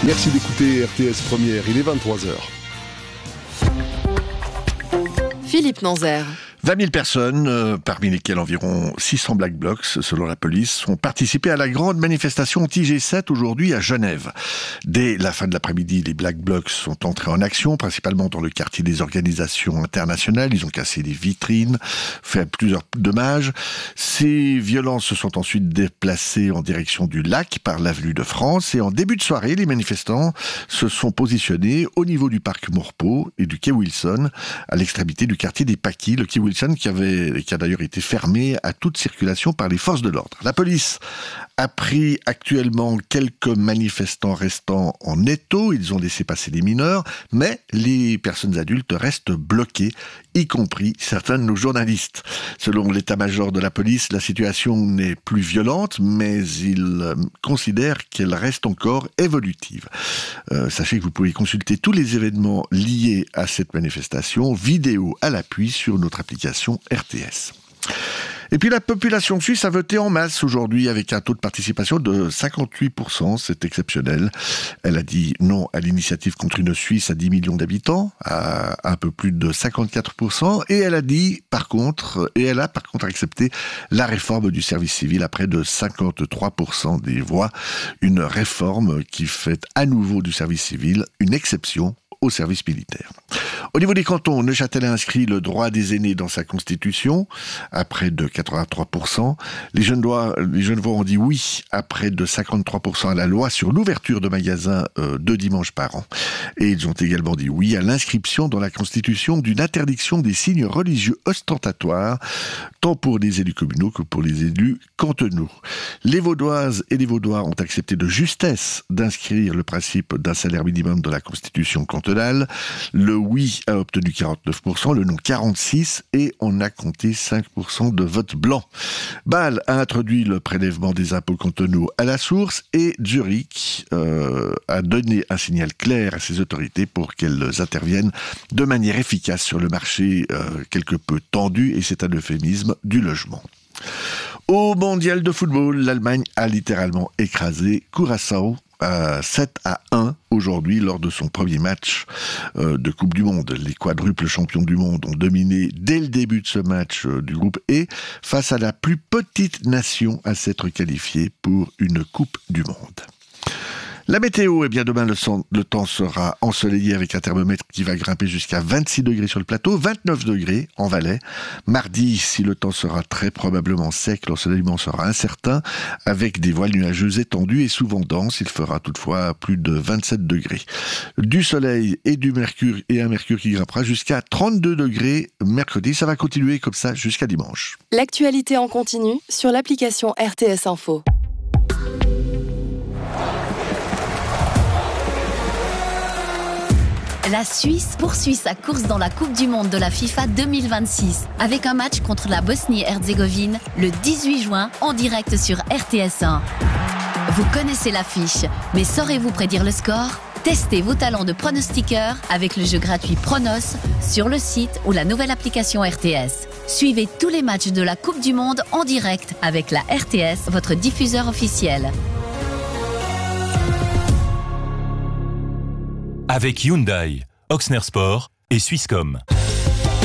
Merci d'écouter RTS Première, il est 23h. Philippe Nanzer. 20 000 personnes, parmi lesquelles environ 600 Black Blocs, selon la police, ont participé à la grande manifestation anti-G7 aujourd'hui à Genève. Dès la fin de l'après-midi, les Black Blocs sont entrés en action, principalement dans le quartier des organisations internationales. Ils ont cassé des vitrines, fait plusieurs dommages. Ces violences se sont ensuite déplacées en direction du lac par l'avenue de France. Et en début de soirée, les manifestants se sont positionnés au niveau du parc Maurepas et du quai Wilson, à l'extrémité du quartier des Paquis, le quai Wilson qui a d'ailleurs été fermé à toute circulation par les forces de l'ordre. La police a pris actuellement quelques manifestants restants en étau. Ils ont laissé passer les mineurs, mais les personnes adultes restent bloquées, y compris certains de nos journalistes. Selon l'état-major de la police, la situation n'est plus violente, mais il considère qu'elle reste encore évolutive. Sachez que vous pouvez consulter tous les événements liés à cette manifestation, vidéo à l'appui, sur notre application RTS. Et puis la population suisse a voté en masse aujourd'hui avec un taux de participation de 58%, c'est exceptionnel. Elle a dit non à l'initiative contre une Suisse à 10 millions d'habitants, à un peu plus de 54%, et elle a par contre accepté la réforme du service civil à près de 53% des voix. Une réforme qui fait à nouveau du service civil une exception au service militaire. Au niveau des cantons, Neuchâtel a inscrit le droit des aînés dans sa constitution, à près de 83%. Les Genevois ont dit oui, à près de 53% à la loi sur l'ouverture de magasins 2 dimanches par an. Et ils ont également dit oui à l'inscription dans la constitution d'une interdiction des signes religieux ostentatoires, tant pour les élus communaux que pour les élus cantonaux. Les Vaudoises et les Vaudois ont accepté de justesse d'inscrire le principe d'un salaire minimum dans la constitution cantonale. Le oui a obtenu 49%, le non 46%, et on a compté 5% de vote blanc. Bâle a introduit le prélèvement des impôts cantonaux à la source, et Zurich a donné un signal clair à ses autorités pour qu'elles interviennent de manière efficace sur le marché quelque peu tendu, et c'est un euphémisme, du logement. Au mondial de football, l'Allemagne a littéralement écrasé Curaçao 7-1 aujourd'hui lors de son premier match de Coupe du Monde. Les quadruples champions du monde ont dominé dès le début de ce match du groupe E face à la plus petite nation à s'être qualifiée pour une Coupe du Monde. La météo, demain le temps sera ensoleillé avec un thermomètre qui va grimper jusqu'à 26 degrés sur le plateau, 29 degrés en Valais. Mardi, si le temps sera très probablement sec, l'ensoleillement sera incertain, avec des voiles nuageuses étendues et souvent denses. Il fera toutefois plus de 27 degrés. Du soleil et du mercure, et un mercure qui grimpera jusqu'à 32 degrés mercredi. Ça va continuer comme ça jusqu'à dimanche. L'actualité en continu sur l'application RTS Info. La Suisse poursuit sa course dans la Coupe du Monde de la FIFA 2026 avec un match contre la Bosnie-Herzégovine le 18 juin en direct sur RTS1. Vous connaissez l'affiche, mais saurez-vous prédire le score ? Testez vos talents de pronostiqueur avec le jeu gratuit Pronos sur le site ou la nouvelle application RTS. Suivez tous les matchs de la Coupe du Monde en direct avec la RTS, votre diffuseur officiel. Avec Hyundai, Oxner Sport et Swisscom.